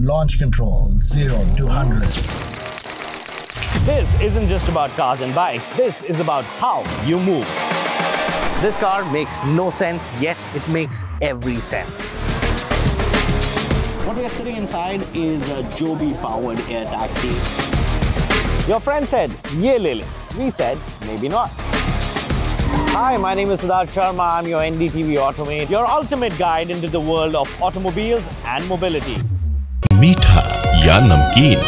launch control, 0 to 100. This isn't just about cars and bikes, this is about how you move. This car makes no sense, yet it makes every sense. What we are sitting inside is a Joby-powered air taxi. Your friend said, "Ye le le." We said, maybe not. Hi, my name is Siddharth Sharma. I'm your NDTV Automate, your ultimate guide into the world of automobiles and mobility. मीठा या नमकीन,